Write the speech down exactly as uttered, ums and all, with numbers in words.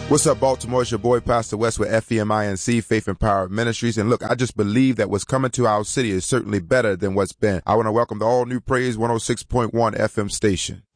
What's up, Baltimore? It's your boy, Pastor West with F E M I N C, Faith and Power Ministries. And look, I just believe that what's coming to our city is certainly better than what's been. I want to welcome the all-new Praise one oh six point one F M station.